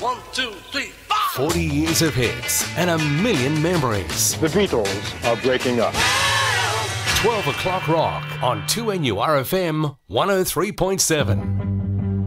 1, 2, 3, 4. 40 years of hits and a million memories. The Beatles are breaking up. 12 o'clock rock on 2NURFM 103.7.